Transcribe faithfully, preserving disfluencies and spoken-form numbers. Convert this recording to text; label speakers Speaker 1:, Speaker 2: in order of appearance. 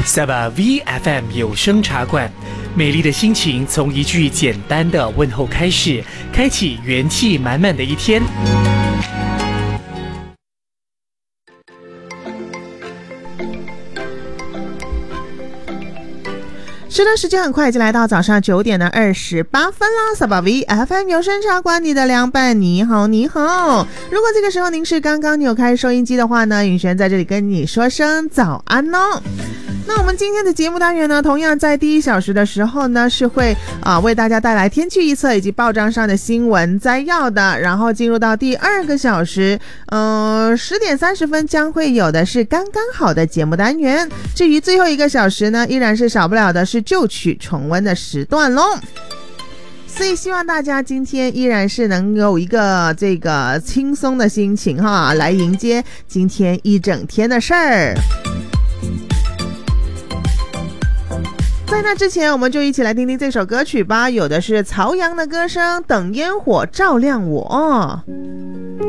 Speaker 1: Saba V F M 有声茶馆，美丽的心情从一句简单的问候开始，开启元气满满的一天。
Speaker 2: 是的，时间很快就来到早上九点的二十八分啦。Saba V F M 有声茶馆，你的凉拌，你好，你好。如果这个时候您是刚刚扭开收音机的话呢，允璇在这里跟你说声早安哦。那我们今天的节目单元呢，同样在第一小时的时候呢，是会啊为大家带来天气预测以及报章上的新闻摘要的。然后进入到第二个小时，嗯，十点三十分将会有的是刚刚好的节目单元。至于最后一个小时呢，依然是少不了的是旧曲重温的时段咯。所以希望大家今天依然是能有一个这个轻松的心情哈，来迎接今天一整天的事儿。在那之前，我们就一起来听听这首歌曲吧。有的是曹阳的歌声《等烟火照亮我》。